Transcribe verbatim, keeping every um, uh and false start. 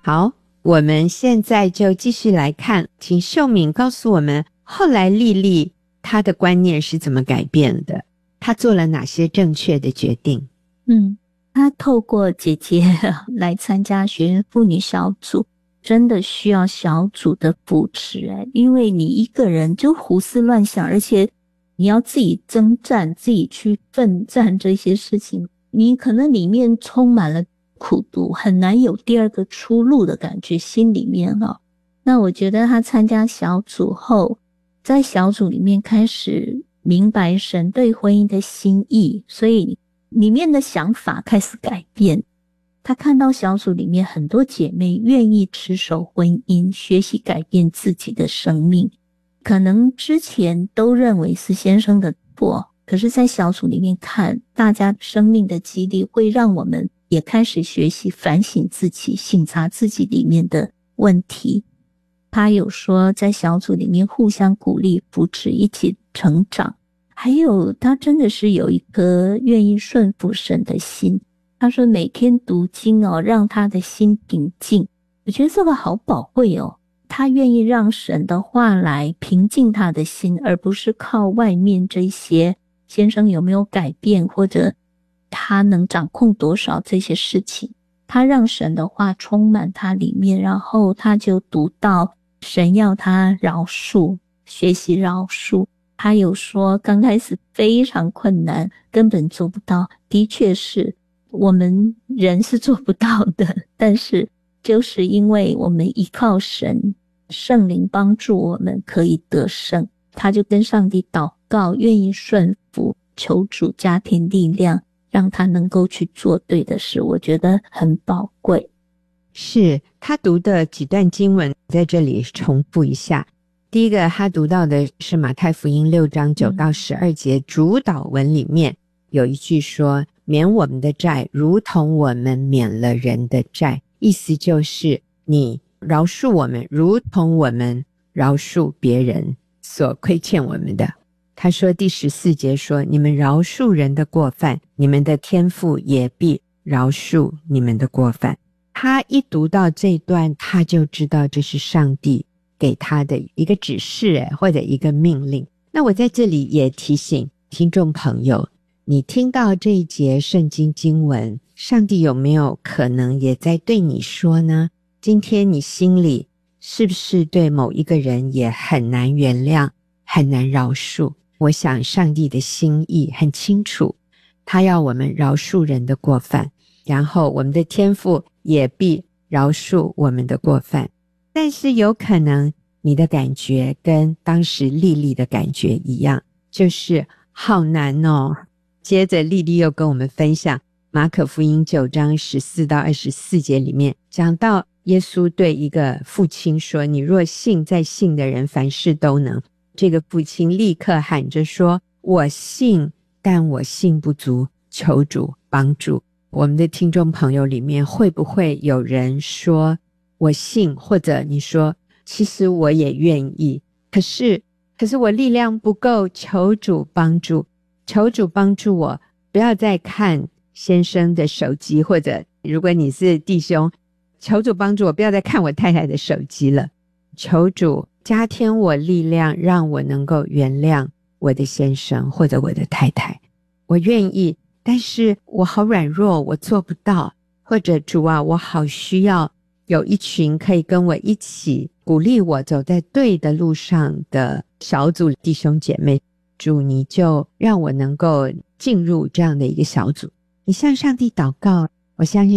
好，我们现在就继续来看，请秀敏告诉我们，后来丽丽她的观念是怎么改变的，她做了哪些正确的决定。 嗯，她透过姐姐来参加学员妇女小组，真的需要小组的扶持欸，因为你一个人就胡思乱想，而且你要自己征战，自己去奋战这些事情，你可能里面充满了苦毒，很难有第二个出路的感觉，心里面哦。那我觉得他参加小组后，在小组里面开始明白神对婚姻的心意，所以里面的想法开始改变。他看到小组里面很多姐妹愿意持守婚姻，学习改变自己的生命，可能之前都认为是先生的错，可是在小组里面看，大家生命的激励会让我们也开始学习反省自己，省察自己里面的问题。他有说在小组里面互相鼓励扶持，一起成长，还有他真的是有一颗愿意顺服神的心。他说每天读经哦，让他的心平静，我觉得这个好宝贵哦。他愿意让神的话来平静他的心，而不是靠外面这些先生有没有改变，或者他能掌控多少这些事情。他让神的话充满他里面，然后他就读到神要他饶恕，学习饶恕。他有说刚开始非常困难，根本做不到，的确是我们人是做不到的，但是就是因为我们依靠神，圣灵帮助我们可以得胜。他就跟上帝祷告，愿意顺服，求主加添力量，让他能够去做对的事，我觉得很宝贵。 是他读的几段经文在这里重复一下。第一个他读到的是马太福音六章九到十二节、嗯、主导文里面有一句说，免我们的债如同我们免了人的债，意思就是你饶恕我们如同我们饶恕别人所亏欠我们的。他说第十四节说，你们饶恕人的过犯，你们的天父也必饶恕你们的过犯。他一读到这段，他就知道这是上帝给他的一个指示或者一个命令。那我在这里也提醒听众朋友，你听到这一节圣经经文，上帝有没有可能也在对你说呢？今天你心里是不是对某一个人也很难原谅，很难饶恕？我想上帝的心意很清楚，他要我们饶恕人的过犯，然后我们的天父也必饶恕我们的过犯。但是有可能你的感觉跟当时丽丽的感觉一样，就是好难哦。接着丽丽又跟我们分享马可福音九章十四到二十四节里面讲到耶稣对一个父亲说，你若信，在信的人凡事都能。这个父亲立刻喊着说，我信，但我信不足，求主帮助。我们的听众朋友里面会不会有人说我信，或者你说其实我也愿意，可是可是我力量不够，求主帮助，求主帮助我不要再看先生的手机，或者如果你是弟兄，求主帮助我不要再看我太太的手机了，求主加添我力量，让我能够原谅我的先生或者我的太太。我愿意，但是我好软弱，我做不到。或者主啊，我好需要有一群可以跟我一起鼓励我走在对的路上的小组弟兄姐妹，主你就让我能够进入这样的一个小组。你向上帝祷告，我相信